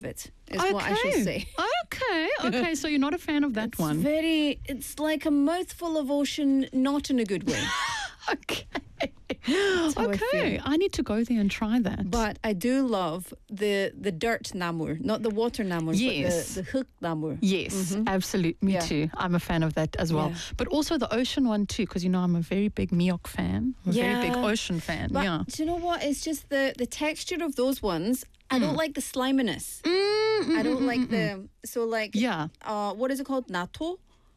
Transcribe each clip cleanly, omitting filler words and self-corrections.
it is what I should say. Okay. So you're not a fan of that one. It's like a mouthful of ocean, not in a good way. Okay. Okay. I need to go there and try that. But I do love the dirt namur, not the water namur, Yes. but the hook namur. Yes, absolutely. Me too. I'm a fan of that as well. Yeah. But also the ocean one too, because I'm a very big miok fan. I'm a very big ocean fan. But do you know what? It's just the texture of those ones. I don't like the sliminess. I don't like the what is it called? Natto.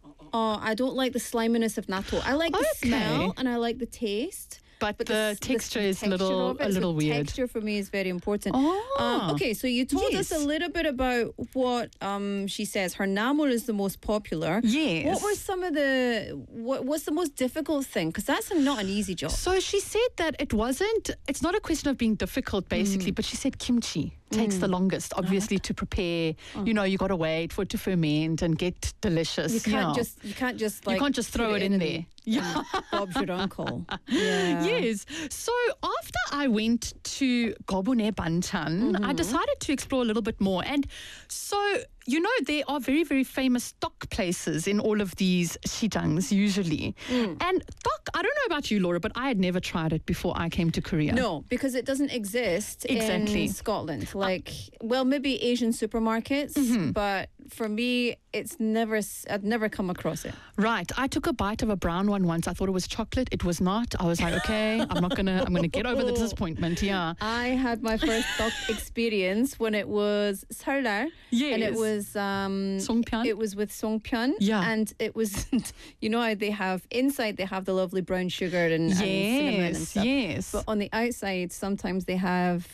I don't like the sliminess of natto. I like the smell and I like the taste. But the texture is a little weird. Texture for me is very important. Oh. Okay, so you told us a little bit about what she says. Her namur is the most popular. Yes. What were some of what's the most difficult thing? Because that's not an easy job. So she said that it's not a question of being difficult basically, but she said kimchi takes the longest, obviously, to prepare. You got to wait for it to ferment and get delicious. You can't just throw it in there. Yeah. Bob's your uncle. Yeah. Yes. So after I went to Gobune Banchan, I decided to explore a little bit more. And so, there are very, very famous tok places in all of these shijangs usually. And tok, I don't know about you, Laura, but I had never tried it before I came to Korea. No, because it doesn't exist in Scotland. Maybe Asian supermarkets, but for me, I've never come across it. Right. I took a bite of a brown one once. I thought it was chocolate. It was not. I was like, okay, I'm gonna get over the disappointment. Yeah. I had my first tok experience when it was 설날. Yes. And it was Songpyeon. It was with Songpyeon. Yeah. And it was how they have inside they have the lovely brown sugar and cinnamon and stuff. Yes. But on the outside sometimes they have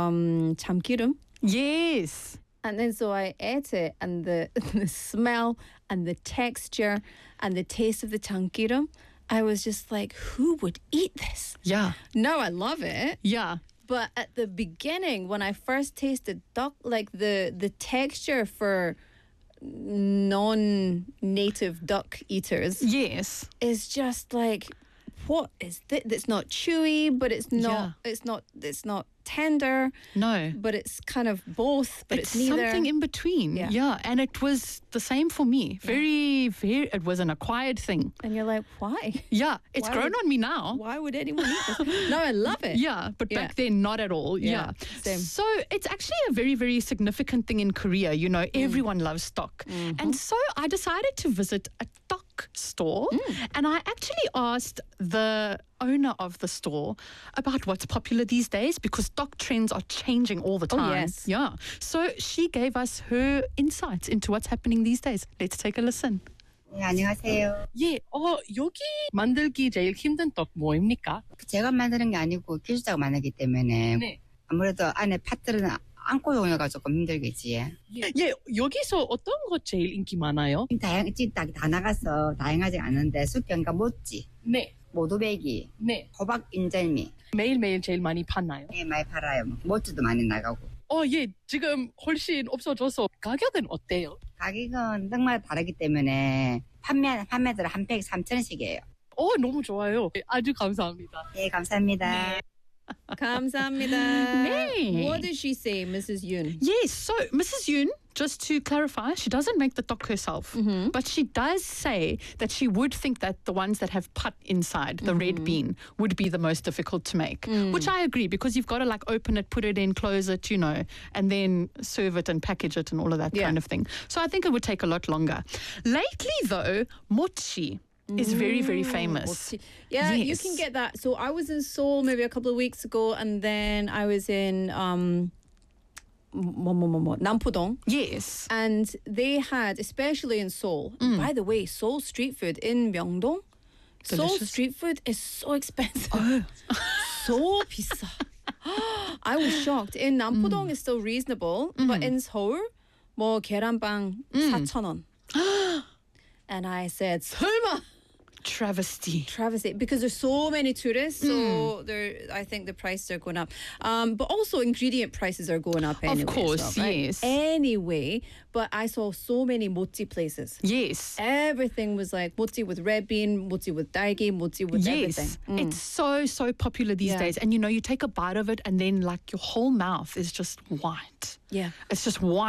참기름. Yes. And then so I ate it, and the smell and the texture and the taste of the 참기름, I was just like, who would eat this? Yeah. Now I love it. Yeah. But at the beginning, when I first tasted duck, like the texture for non-native duck eaters, yes, is just like, what is this? It's not chewy, but it's not. Yeah. It's not tender. No. But it's kind of both. But it's neither. Something in between. Yeah. And it was the same for me. Very, very. It was an acquired thing. And you're like, why? Yeah. It's grown on me now. Why would anyone eat this? No, I love it. Yeah. But back then, not at all. Yeah. Same. So it's actually a very, very significant thing in Korea. Everyone loves tok. And so I decided to visit a tok store, and I actually asked the owner of the store about what's popular these days, because tok trends are changing all the time. Oh, yes. Yeah. So she gave us her insights into what's happening these days. Let's take a listen. 네, 안녕하세요. 예, 여기 만들기 제일 힘든 떡 뭐입니까? 제가 만드는 게 아니고 기술자가 만들기 때문에 네. 아무래도 안에 팥들은 안고 용해가 조금 힘들겠지. 예, 여기서 어떤 거 제일 인기 많아요? 지금 다 나가서 다양하지 않은데 숙견과 모찌, 네, 모두배기, 네. 호박 인절미 매일매일 제일 많이 파나요? 네, 많이 팔아요. 모찌도 많이 나가고. 예, 지금 훨씬 없어져서 가격은 어때요? 가격은 떡마다 다르기 때문에 판매들 한 팩 3,000원씩이에요. 너무 좋아요. 아주 감사합니다. 네, 감사합니다. 감사합니다. 네. What did she say, Mrs. Yoon? Yes, so Mrs. Yoon, just to clarify, she doesn't make the tok herself, but she does say that she would think that the ones that have put inside, the red bean, would be the most difficult to make, which I agree, because you've got to open it, put it in, close it, and then serve it and package it and all of that kind of thing. So I think it would take a lot longer. Lately, though, mochi is very, very famous. Yeah, yes. You can get that. So I was in Seoul maybe a couple of weeks ago, and then I was in Nampodong. Yes. And they had, especially in Seoul, by the way, Seoul street food in Myeongdong, Seoul Delicious. street food is so expensive. So 비싸. I was shocked. In Nampodong it's still reasonable, but in Seoul, 계란빵 4,000원. And I said, 설마. Travesty. Because there's so many tourists, so I think the prices are going up. But also ingredient prices are going up anyway. Of course, as well, right? yes. Anyway, but I saw so many mochi places. Yes. Everything was like mochi with red bean, mochi with daigi, mochi with everything. It's so popular these days. And you take a bite of it and then like your whole mouth is just white. Yeah. It's just white.